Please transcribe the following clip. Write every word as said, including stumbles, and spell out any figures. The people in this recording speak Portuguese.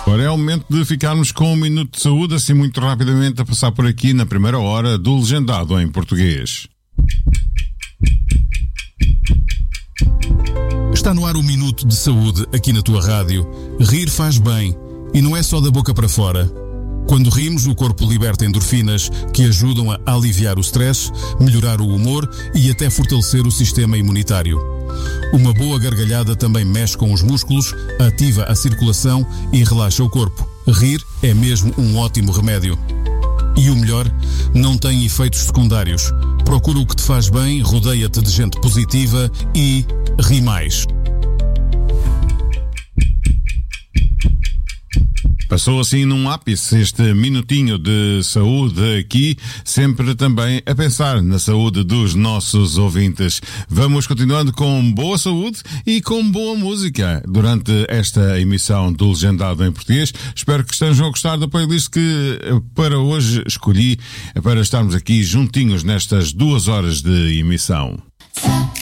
Agora é o momento de ficarmos com um minuto de saúde, assim muito rapidamente a passar por aqui na primeira hora do Legendado em Português. Está no ar o Minuto de Saúde aqui na tua rádio. Rir faz bem e não é só da boca para fora. Quando rimos, o corpo liberta endorfinas que ajudam a aliviar o stress, melhorar o humor e até fortalecer o sistema imunitário. Uma boa gargalhada também mexe com os músculos, ativa a circulação e relaxa o corpo. Rir é mesmo um ótimo remédio. E o melhor, não tem efeitos secundários. Procura o que te faz bem, rodeia-te de gente positiva e ri mais. Passou assim num ápice este minutinho de saúde aqui, sempre também a pensar na saúde dos nossos ouvintes. Vamos continuando com boa saúde e com boa música durante esta emissão do Legendado em Português. Espero que estejam a gostar da playlist que para hoje escolhi para estarmos aqui juntinhos nestas duas horas de emissão.